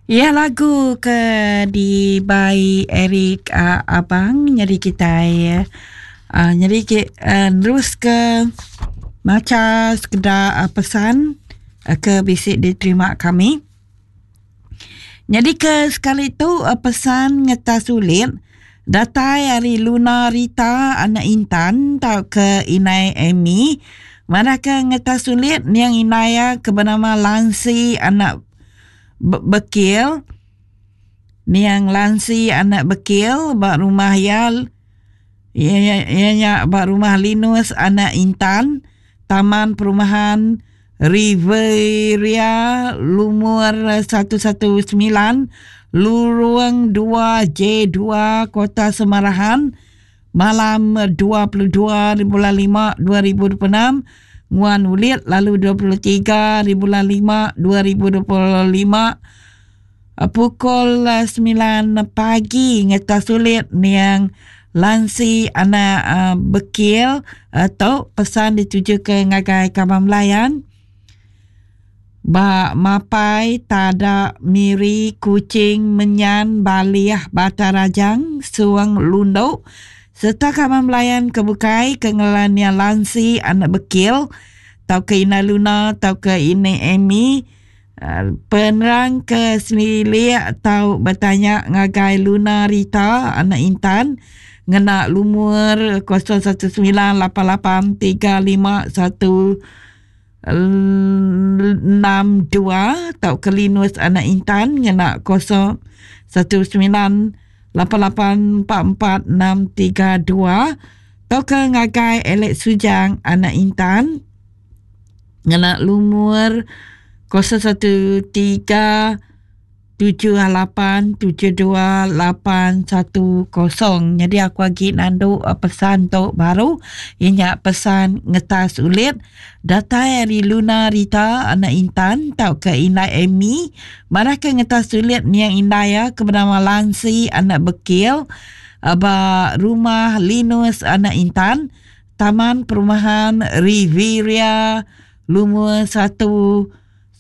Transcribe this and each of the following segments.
Ya, lagu ke di by Eric Abang nyari kita ya. Nyari terus ke macam sekedar pesan ke bisik diterima kami. Jadi ke sekali tu pesan ngeta sulit datai hari Luna Rita anak Intan tau ke Inai Amy. Mana ke ngeta sulit yang Inaya ke bernama Lansi anak Bekil. Niang Lansi anak Bekil bak rumah Yal. Ianya bak rumah Linus anak Intan. Taman Perumahan Riveria Lumur 119 Lurung 2J2 Kota Semarahan malam 22 bulan 5 2026 Nguan Ulit lalu 23 bulan 5 2025 pukul 9 pagi ngeta sulit niang Lansi anak Bekil atau pesan dituju ke ngagai Kamar Melayan ba mapai tada miri kucing menyan baliah Batarajang Suang Lundo serta Kamar Melayan kebukai kengelania Lansi anak Bekil tau ke Ina Luna tau ke Ina Amy penerang ke Semili atau bertanya ngagai Luna Rita anak Intan ngena lumur 0198356162 tau ke Linus anak Intan ngena 0198844632 tau ke ngagai Elek Sujang anak Intan ngena lumur 017378728110. Jadi aku lagi nanduk pesan tu baru. Ianya pesan ngetas ulit. Data dari Luna Rita anak Intan tau ke Inai Amy. Mana ke ngetas ulit ni yang Indaya ke bernama Lansi anak Bekil. Aba rumah Linus anak Intan. Taman Perumahan Riveria Lumur 119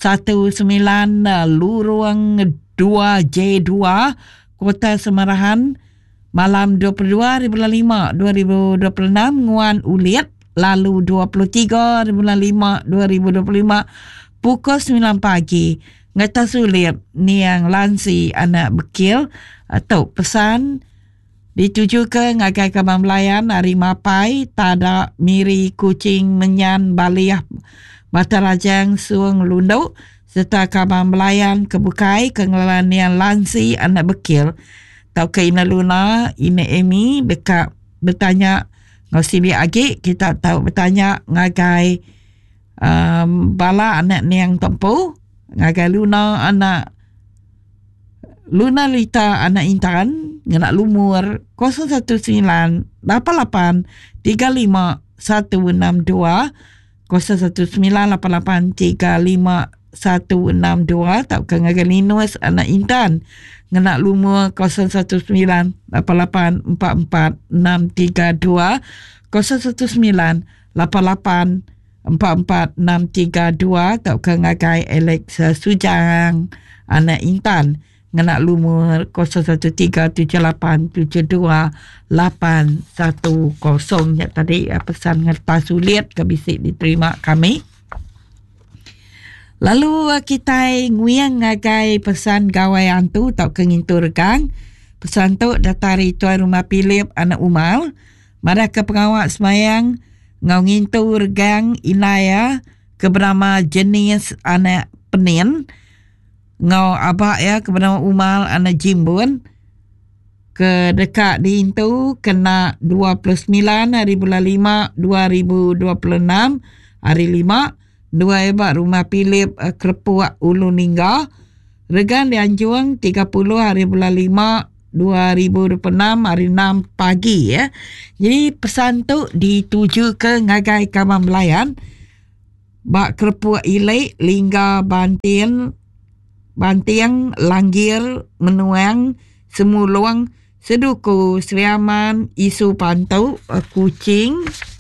Lurung 2J2 Kota Semarahan malam 22 bulan 5 2026 Nguan Ulit lalu 23 bulan 5 2025 pukul 9 pagi ngeta sulit niang Lansi anak Bekil atau pesan dituju ke ngagai Kamar Melayan hari mapai tada miri kucing menyan baliah Batarajang Suang Lundo serta Kamar Melayan kebukai kengelanian Lansi anak Bekil tau ke Ina Luna Ina Amy dekat bertanya ngosili agi kita tahu bertanya ngagai bala anak niang tempu ngagai Luna anak Luna Rita anak Intan ngena lumur 0198835162 0198835162 tau ke ngagai Linus anak Intan ngena lumur 0198844632 0198844632 tau ke ngagai Alex Sujang anak Intan ngena lumur 017378728110 ya tadi pesan ngerta sulit ke bisik diterima kami. Lalu kita nguyang ngagai pesan gawai antu tau kengintu regang. Pesan tu datari Tuan Rumah Philip anak Umal. Mara ke pengawak semayang ngau ngintu regang Inaya ke bernama jenis anak Penin. Ngau abak ya ke bernama Umal anak Jimbun. Ke dekat di itu kena 29 hari bulan 5 2026 hari 5 dua ebak Rumah Philip Kerepuak Ulu Ningga regan di Anjuang 30 hari bulan 5 2026 hari 6 pagi ya. Jadi pesan tu dituju ke ngagai Kamar Melayan bak Kerepuak Ilek Lingga Bantiang Langgir Menuang Semuluang Seduku Seriaman Isu Pantau Kucing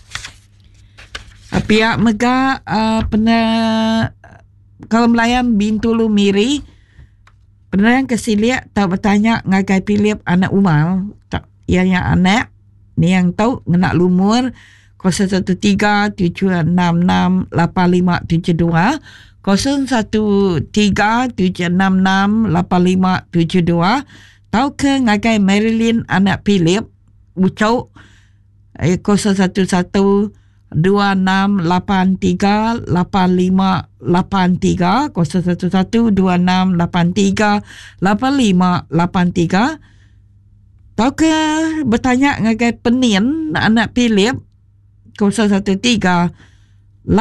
pihak Mega Kalau Melayan Bintulu Miri Penerang kesilia tahu bertanya ngagai pilih anak umal. Tak, yang anak ni yang tahu nak lumur 013-766-8572 013-766-8572. Tahu ke ngagai Marilyn anak Philip ucau 011-2683-8583 011-2683-8583. Tahu ke bertanya ngagai Penin anak Philip 013-823-9457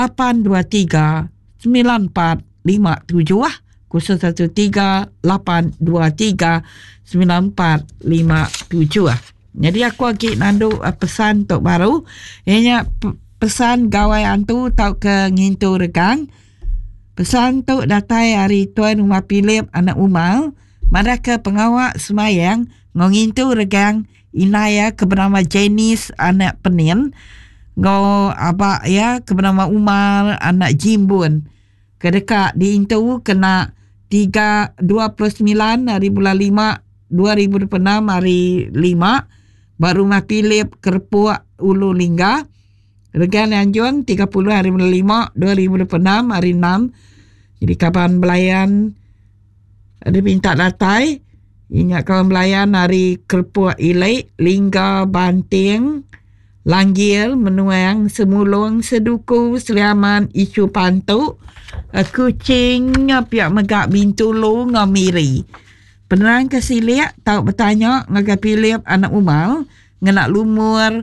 013-823-9457. Jadi aku lagi nandu pesan untuk baru. Ianya pesan gawai antu tahu ke ngintu regang. Pesan tu datai hari Tuan Rumah Philip anak umal. Mereka pengawak semayang ngintu regang inaya ke bernama Janice anak Penin. Ngo abak ya ke bernama Umar anak Jimbun. Kedekat diintu kena 29 hari bulan 5 2026 hari 5. Baru Rumah Philip Kerpuak Ulu Lingga. Regan Anjuang 30 hari bulan 5 2026 hari 6. Jadi kapan belayan ada minta datai. Ingat kawan belayan hari Kerpuak Ilai, Lingga, Banting, Langgil, Menuang, Semulung, Seduku, Seliaman, Isu Pantuk, Kucing, Piak Megak Bintulu, Ngamiri. Penerang kesilia tahu bertanya ngagai Philip anak umal ngenak lumur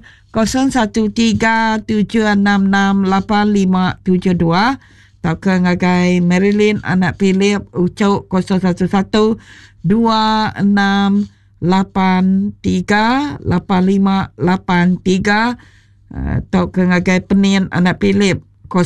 013-766-8572. Tahu ke ngagai Marilyn anak Philip ucau 011-823-8583. Tahu ke ngagai Penin anak Philip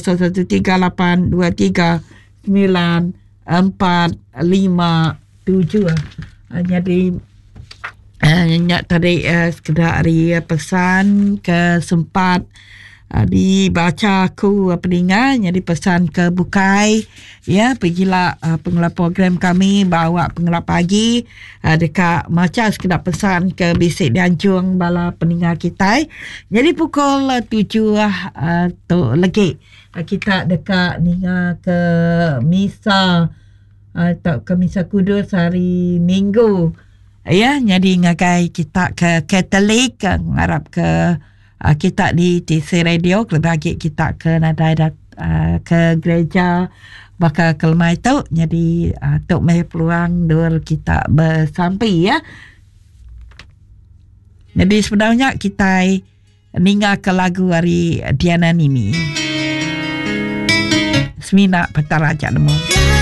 013-823-9457. Jadi nyak tadi sekedar hari pesan ke sempat dibaca aku pendengar. Jadi pesan ke Bukai ya, pergilah pengelar program kami bawa pengelar pagi dekat macam sekedar pesan ke bisik dianjung bala pendengar kita. Jadi pukul 7 tu lagi kita dekat ninga ke misa atau ke misa kudus hari Minggu ya. Jadi ngagai kita ke Katolik ngarap ke kita di TC Radio lebih lagi kita ke nadai ke gereja bakal kelmai tu. Jadi tok mai peluang dua kita bersampai ya. Jadi sebenarnya kita ninga ke lagu hari Diana Nini Semina Petaraja Nemu.